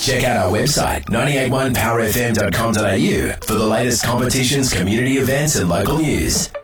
Check out our website, 981powerfm.com.au, for the latest competitions, community events and local news.